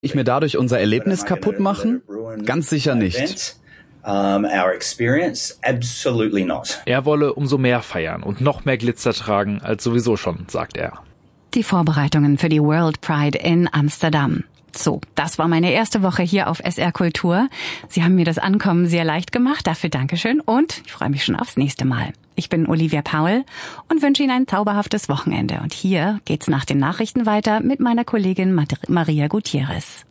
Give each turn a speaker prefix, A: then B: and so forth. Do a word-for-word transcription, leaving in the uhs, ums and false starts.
A: Ich mir dadurch unser Erlebnis kaputt machen? Ganz sicher nicht.
B: Um, our experience, absolutely not.
C: Er wolle umso mehr feiern und noch mehr Glitzer tragen als sowieso schon, sagt er.
D: Die Vorbereitungen für die World Pride in Amsterdam. So, das war meine erste Woche hier auf S R Kultur. Sie haben mir das Ankommen sehr leicht gemacht, dafür Dankeschön und ich freue mich schon aufs nächste Mal. Ich bin Olivia Paul und wünsche Ihnen ein zauberhaftes Wochenende. Und hier geht's nach den Nachrichten weiter mit meiner Kollegin Maria Gutierrez.